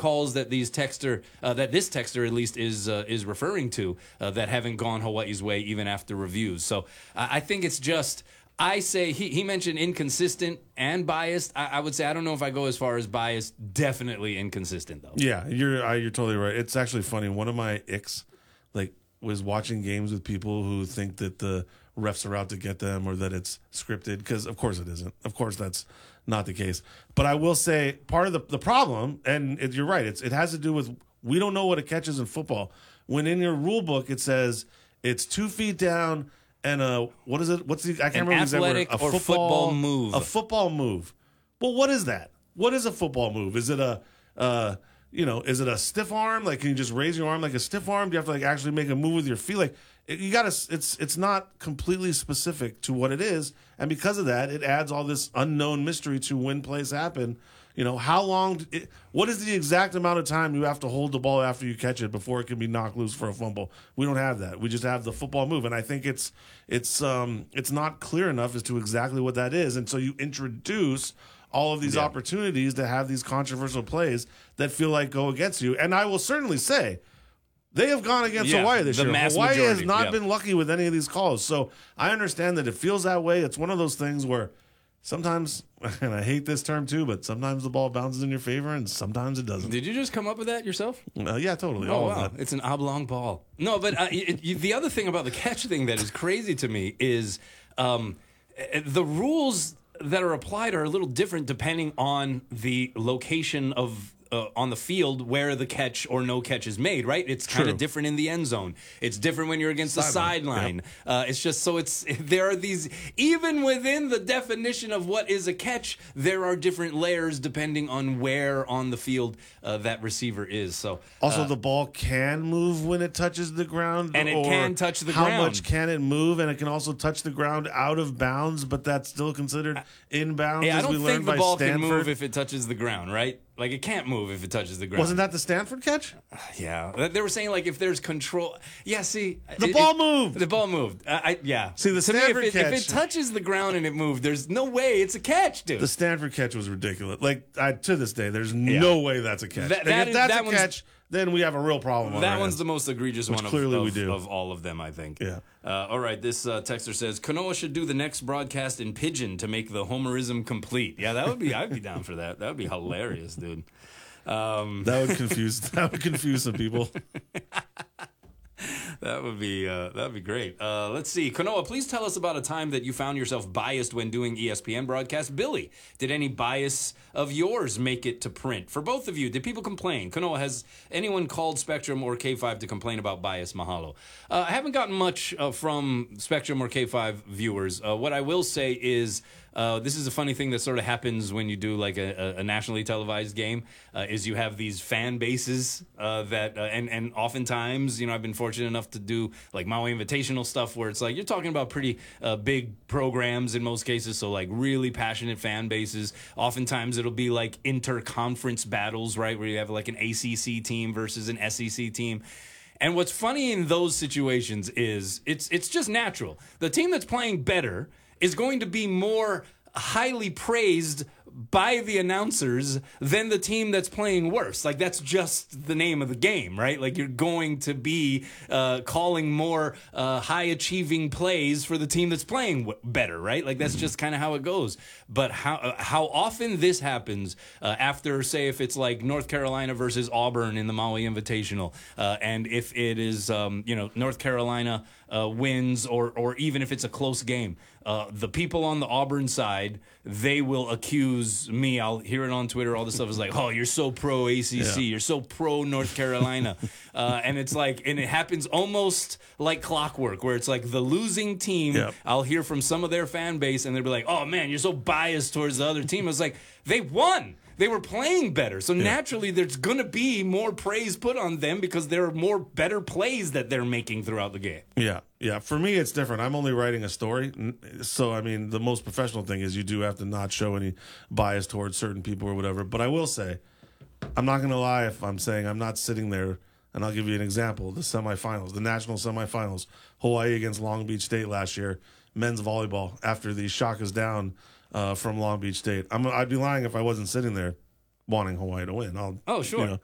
calls that this texter at least is referring to that haven't gone Hawaii's way even after reviews. So I think it's just. I say he mentioned inconsistent and biased. I would say I don't know if I go as far as biased. Definitely inconsistent though. Yeah, you're totally right. It's actually funny. One of my icks, was watching games with people who think that the refs are out to get them or that it's scripted, because of course it isn't. Of course that's not the case. But I will say part of the problem, and you're right, it has to do with we don't know what a catch is in football. When in your rule book it says it's 2 feet down and what is it? I can't remember the exact word. Athletic or football move. A football move. Well, what is that? What is a football move? Is it is it a stiff arm? Like, can you just raise your arm like a stiff arm? Do you have to actually make a move with your feet? It's not completely specific to what it is, and because of that, it adds all this unknown mystery to when plays happen. How long? What is the exact amount of time you have to hold the ball after you catch it before it can be knocked loose for a fumble? We don't have that. We just have the football move, and I think it's not clear enough as to exactly what that is, and so you introduce all of these opportunities to have these controversial plays that feel like go against you. And I will certainly say they have gone against Hawaii this year. Hawaii has not been lucky with any of these calls. So I understand that it feels that way. It's one of those things where sometimes, and I hate this term too, but sometimes the ball bounces in your favor and sometimes it doesn't. Did you just come up with that yourself? Yeah, totally. Oh, wow. It's an oblong ball. No, but the other thing about the catch thing that is crazy to me is the rules that are applied are a little different depending on the location of on the field where the catch or no catch is made, right? It's kind of different in the end zone. It's different when you're against the sideline. Yep. It's just so there are these, even within the definition of what is a catch, there are different layers depending on where on the field that receiver is. So also the ball can move when it touches the ground, and it can touch the ground. How much can it move? And it can also touch the ground out of bounds, but that's still considered inbounds. Yeah, I don't think the ball Stanford. can move if it touches the ground, right? Like, it can't move if it touches the ground. Wasn't that the Stanford catch? Yeah. They were saying, if there's control. Yeah, see. The ball moved. The ball moved. Yeah. See, the Stanford catch. If it touches the ground and it moved, there's no way it's a catch, dude. The Stanford catch was ridiculous. To this day, there's no way that's a catch. If that's a catch, then we have a real problem. That one's the most egregious one of all of them, I think. Yeah. All right, this texter says, Kanoa should do the next broadcast in Pidgin to make the homerism complete. Yeah, I'd be down for that. That would be hilarious, dude. That would confuse some people. That'd be great. Let's see. Kanoa, please tell us about a time that you found yourself biased when doing ESPN broadcasts. Billy, did any bias of yours make it to print? For both of you, did people complain? Kanoa, has anyone called Spectrum or K5 to complain about bias? Mahalo. I haven't gotten much from Spectrum or K5 viewers. What I will say is this is a funny thing that sort of happens when you do a nationally televised game, is you have these fan bases that and oftentimes, I've been fortunate enough to do Maui Invitational stuff where it's you're talking about pretty big programs in most cases, so really passionate fan bases. Oftentimes it'll be inter-conference battles, right, where you have an ACC team versus an SEC team. And what's funny in those situations is it's just natural. The team that's playing better is going to be more highly praised by the announcers than the team that's playing worse. That's just the name of the game, right? You're going to be calling more high-achieving plays for the team that's playing better, right? That's just kind of how it goes. But how often this happens after, say, if it's North Carolina versus Auburn in the Maui Invitational, and if it is, North Carolina wins, or even if it's a close game, the people on the Auburn side, they will accuse me. I'll hear it on Twitter. All this stuff is oh, you're so pro ACC. You're so pro North Carolina. And it's and it happens almost like clockwork, where it's the losing team. Yep. I'll hear from some of their fan base and they'll be oh man, you're so biased towards the other team. I was they won. They were playing better. So naturally, there's going to be more praise put on them because there are more better plays that they're making throughout the game. Yeah. Yeah. For me, it's different. I'm only writing a story. So, the most professional thing is you do have to not show any bias towards certain people or whatever. But I will say, I'm not going to lie if I'm saying I'm not sitting there, and I'll give you an example. The semifinals, the national semifinals, Hawaii against Long Beach State last year, men's volleyball, after the Shakas down from Long Beach State. I'd be lying if I wasn't sitting there wanting Hawaii to win. Sure.